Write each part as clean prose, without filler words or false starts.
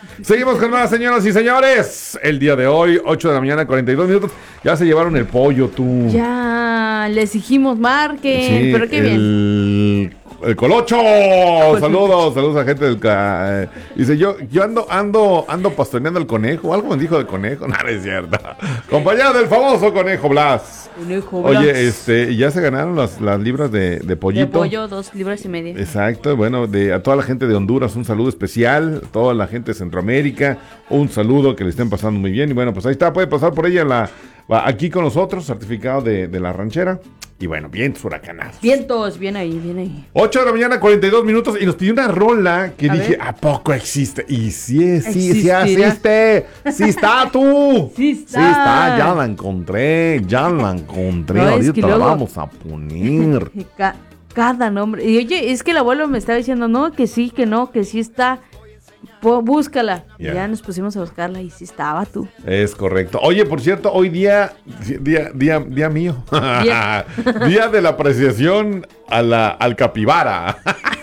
Seguimos con más, señoras y señores. El día de hoy, 8 de la mañana, 42 minutos. Ya se llevaron el pollo, tú. Ya, les dijimos marquen, Sí, pero qué bien. El Colocho. Saludos a gente del dice, yo ando pastoreando el conejo. Algo me dijo de conejo. No, es cierto. Compañera del famoso conejo Blas. Oye, ya se ganaron las libras de pollito. De pollo, 2 libras y media. Exacto, bueno, a toda la gente de Honduras un saludo especial, a toda la gente de Centroamérica, un saludo, que le estén pasando muy bien. Y bueno, pues ahí está, puede pasar por ella aquí con nosotros, certificado de la ranchera. Y bueno, bien huracanados. Vientos, bien ahí. 8 de la mañana, 42 minutos, y nos pidió una rola que dije, ver. ¿a poco existe? Y sí existe. Sí está, tú. Sí está. Sí está, ya la encontré. No, Ahorita la luego... vamos a poner. Cada nombre. Y oye, es que el abuelo me estaba diciendo, no, que sí, que no, que sí está. Búscala. Yeah. Ya nos pusimos a buscarla y sí estaba tú. Es correcto. Oye, por cierto, hoy día mío. Día de la apreciación al capibara.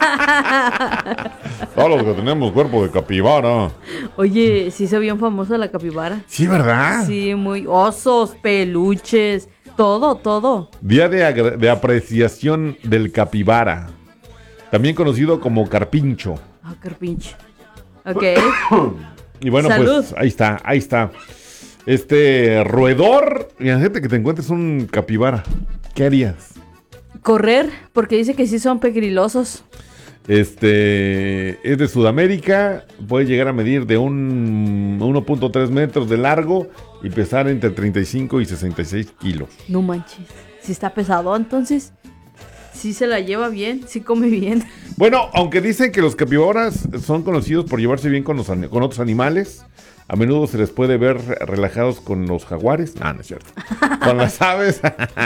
Todos los que tenemos cuerpo de capibara. Oye, sí se vio famosa la capibara. Sí, ¿verdad? Sí, muy osos, peluches, todo. Día de apreciación del capibara. También conocido como carpincho. Ah, carpincho. Ok. Y bueno, Salud. pues ahí está. Roedor. Imagínate que te encuentres un capibara. ¿Qué harías? Correr, porque dice que sí son pegrilosos. Es de Sudamérica. Puede llegar a medir de 1.3 metros de largo y pesar entre 35 y 66 kilos. No manches. Si está pesado, entonces sí se la lleva bien, sí come bien. Bueno, aunque dicen que los capibaras son conocidos por llevarse bien con otros animales, a menudo se les puede ver relajados con los jaguares. No es cierto. Con las aves,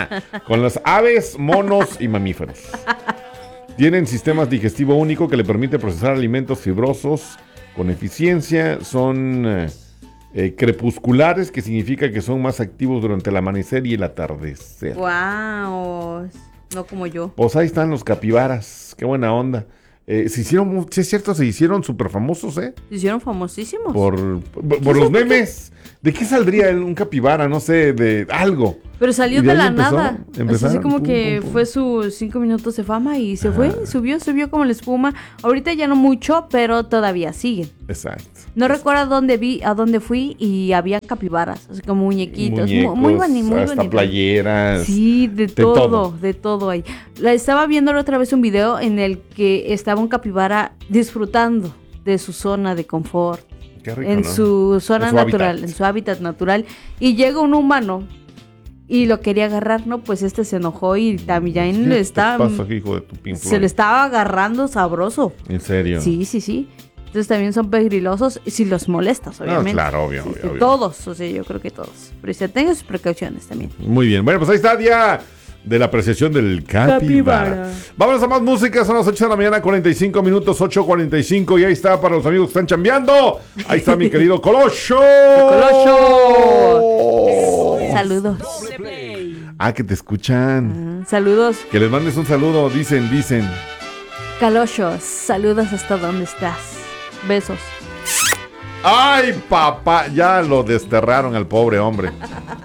monos y mamíferos. Tienen sistemas digestivos únicos que le permite procesar alimentos fibrosos con eficiencia. Son crepusculares, que significa que son más activos durante el amanecer y el atardecer. Wow. No como yo. Pues ahí están los capibaras. Qué buena onda. Sí es cierto, se hicieron súper famosos, ¿eh? Se hicieron famosísimos. Por los memes. ¿De qué saldría un capibara? No sé, de algo. Pero salió de la nada. Empezaron, así como que fue sus 5 minutos de fama y se fue, subió como la espuma. Ahorita ya no mucho, pero todavía siguen. Exacto. No recuerdo a dónde fui y había capibaras, así como muñequitos. Muñecos, muy bonito. hasta playeras. Sí, de todo ahí. Estaba viendo otra vez un video en el que estaba un capibara disfrutando de su zona de confort. Qué rico, en ¿no? su zona natural, hábitat. en su hábitat natural. Y llega un humano y lo quería agarrar, ¿no? Pues se enojó y también ¿Qué pasa aquí, hijo de tu se le estaba agarrando sabroso. ¿En serio? Sí. Entonces también son pegrilosos si los molestas, obviamente. No, claro, obvio. Todos, o sea, yo creo que todos. Pero se tengan sus precauciones también. Muy bien. Bueno, pues ahí está día de la apreciación del capibara. Vámonos a más música. Son las 8 de la mañana, 45 minutos, 8:45. Y ahí está para los amigos que están chambeando. Ahí está mi querido Colocho. Saludos. Que te escuchan. Saludos. Que les mandes un saludo, dicen. Calochos, saludos hasta donde estás. Besos. Ay, papá, ya lo desterraron al pobre hombre.